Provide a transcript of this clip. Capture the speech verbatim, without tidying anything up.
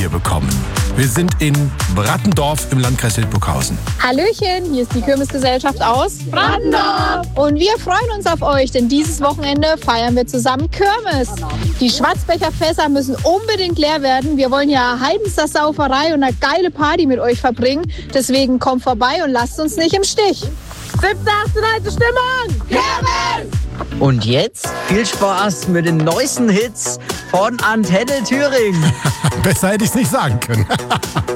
wir bekommen. Wir sind in Brattendorf im Landkreis Hildburghausen. Hallöchen, hier ist die Kirmesgesellschaft aus Brattendorf. Und wir freuen uns auf euch, denn dieses Wochenende feiern wir zusammen Kirmes. Die Schwarzbecherfässer müssen unbedingt leer werden. Wir wollen ja heidenster Sauferei und eine geile Party mit euch verbringen. Deswegen kommt vorbei und lasst uns nicht im Stich. siebte, achte, neunte Stimmung! Kirmes! Und jetzt viel Spaß mit den neuesten Hits von Antenne Thüringen. Besser hätte ich es nicht sagen können.